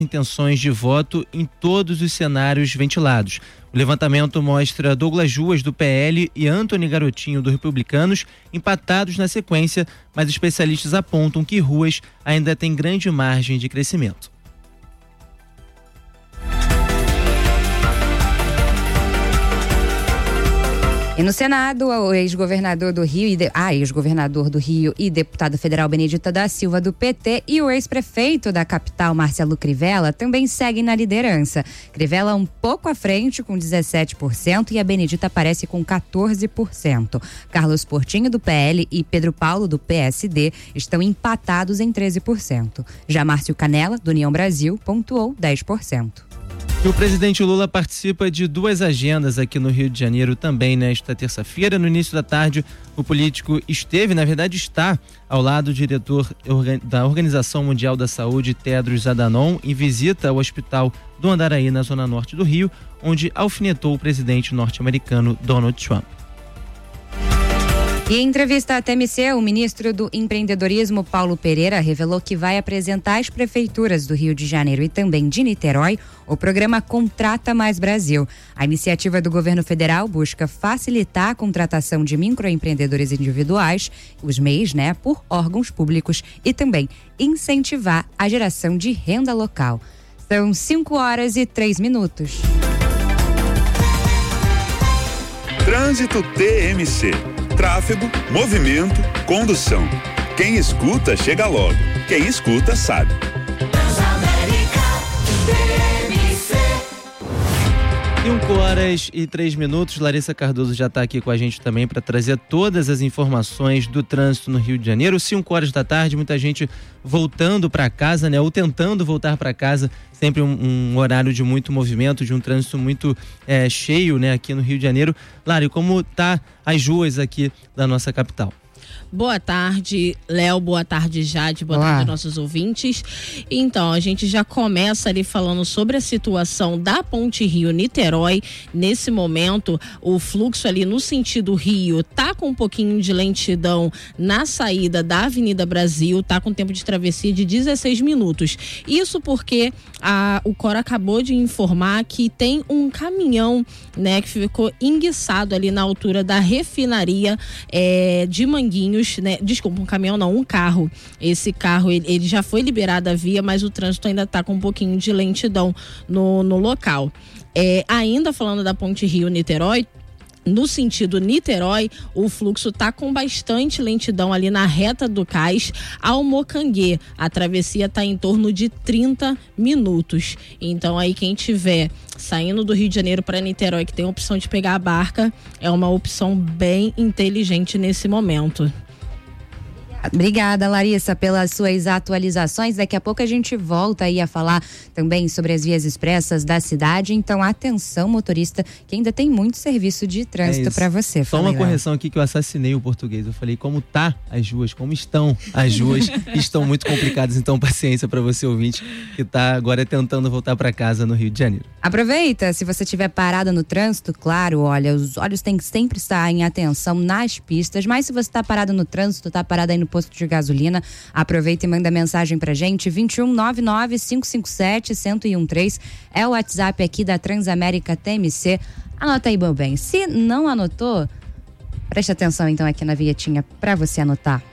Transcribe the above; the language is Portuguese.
intenções de voto em todos os cenários ventilados. O levantamento mostra Douglas Ruas, do PL, e Antony Garotinho, do Republicanos, empatados na sequência, mas especialistas apontam que Ruas ainda tem grande margem de crescimento. E no Senado, o ex-governador do Rio e deputado federal Benedita da Silva, do PT, e o ex-prefeito da capital, Marcelo Crivella, também seguem na liderança. Crivella um pouco à frente, com 17%, e a Benedita aparece com 14%. Carlos Portinho, do PL, e Pedro Paulo, do PSD, estão empatados em 13%. Já Márcio Canella, do União Brasil, pontuou 10%. E o presidente Lula participa de 2 agendas aqui no Rio de Janeiro também nesta terça-feira. No início da tarde, o político está ao lado do diretor da Organização Mundial da Saúde, Tedros Adhanom, em visita ao Hospital do Andaraí, na zona norte do Rio, onde alfinetou o presidente norte-americano Donald Trump. E em entrevista à TMC, o ministro do Empreendedorismo, Paulo Pereira, revelou que vai apresentar às prefeituras do Rio de Janeiro e também de Niterói o programa Contrata Mais Brasil. A iniciativa do governo federal busca facilitar a contratação de microempreendedores individuais, os MEIs, por órgãos públicos, e também incentivar a geração de renda local. São 5h03. Trânsito TMC. Tráfego, movimento, condução. Quem escuta, chega logo. Quem escuta, sabe. Transamérica TMC. 5h03. Larissa Cardoso já está aqui com a gente também para trazer todas as informações do trânsito no Rio de Janeiro. 5h da tarde, muita gente voltando para casa, ou tentando voltar para casa. Sempre um horário de muito movimento, de um trânsito muito cheio, aqui no Rio de Janeiro. Lari, como tá as ruas aqui da nossa capital? Boa tarde, Léo, boa tarde, Jade, boa tarde, nossos ouvintes. Então, a gente já começa ali falando sobre a situação da Ponte Rio-Niterói. Nesse momento, o fluxo ali no sentido Rio tá com um pouquinho de lentidão na saída da Avenida Brasil, tá com tempo de travessia de 16 minutos. Isso porque o Cora acabou de informar que tem um caminhão, que ficou enguiçado ali na altura da refinaria de Manguinhos, Desculpa, um caminhão não, um carro. Esse carro, ele já foi liberado a via, mas o trânsito ainda está com um pouquinho de lentidão no local. Ainda falando da Ponte Rio-Niterói, no sentido Niterói, o fluxo está com bastante lentidão ali na reta do Cais ao Mocanguê. A travessia está em torno de 30 minutos. Então aí quem tiver saindo do Rio de Janeiro para Niterói, que tem a opção de pegar a barca, é uma opção bem inteligente nesse momento. Obrigada, Larissa, pelas suas atualizações. Daqui a pouco a gente volta aí a falar também sobre as vias expressas da cidade. Então, atenção, motorista, que ainda tem muito serviço de trânsito para você. Só uma correção aqui que eu assassinei o português. Eu falei como tá as ruas, como estão as ruas. Estão muito complicadas, então paciência para você, ouvinte, que tá agora tentando voltar para casa no Rio de Janeiro. Aproveita, se você estiver parada no trânsito, claro, olha, os olhos têm que sempre estar em atenção nas pistas, mas se você está parado no trânsito, está parado aí no posto de gasolina, aproveita e manda mensagem pra gente. 2199-557-1013 é o WhatsApp aqui da Transamérica TMC. Anota aí, meu bem. Se não anotou, preste atenção então aqui na vinhetinha pra você anotar.